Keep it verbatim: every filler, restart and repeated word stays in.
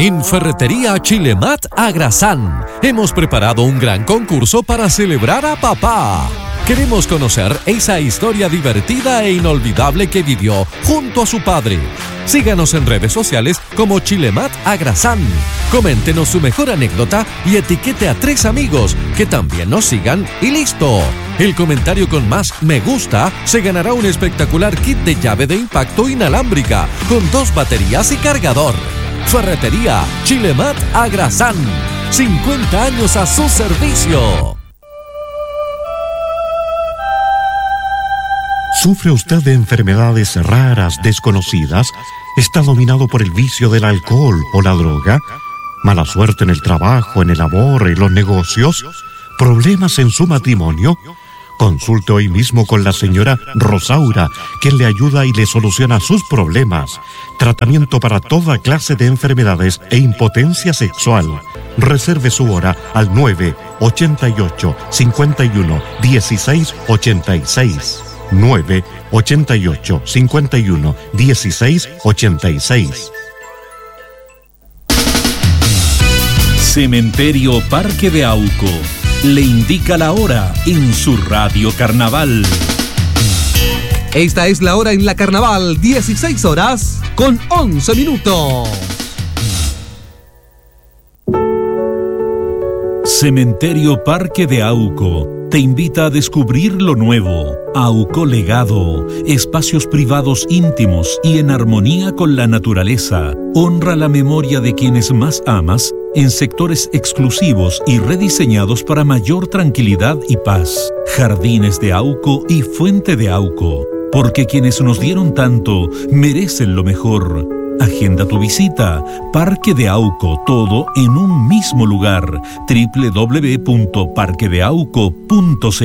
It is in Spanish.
En Ferretería Chilemat Agrasán hemos preparado un gran concurso para celebrar a papá. Queremos conocer esa historia divertida e inolvidable que vivió junto a su padre. Síganos en redes sociales como Chilemat Agrasán. Coméntenos su mejor anécdota y etiquete a tres amigos que también nos sigan y listo. El comentario con más me gusta se ganará un espectacular kit de llave de impacto inalámbrica con dos baterías y cargador. Ferretería Chilemat Agrasán. cincuenta años a su servicio. ¿Sufre usted de enfermedades raras, desconocidas? ¿Está dominado por el vicio del alcohol o la droga? ¿Mala suerte en el trabajo, en el amor, en los negocios? ¿Problemas en su matrimonio? Consulte hoy mismo con la señora Rosaura, quien le ayuda y le soluciona sus problemas. Tratamiento para toda clase de enfermedades e impotencia sexual. Reserve su hora al nueve ochenta y ocho, cincuenta y uno, dieciséis ochenta y seis. nueve ochenta y ocho, cincuenta y uno, dieciséis ochenta y seis. Cementerio Parque de Auco le indica la hora en su radio Carnaval. Esta es la hora en la Carnaval, dieciséis horas con once minutos. Cementerio Parque de Auco te invita a descubrir lo nuevo. Auco Legado, espacios privados íntimos y en armonía con la naturaleza. Honra la memoria de quienes más amas en sectores exclusivos y rediseñados para mayor tranquilidad y paz. Jardines de Auco y Fuente de Auco, porque quienes nos dieron tanto merecen lo mejor. Agenda tu visita. Parque de Auco, todo en un mismo lugar. doble u doble u doble u punto parque de auco punto c l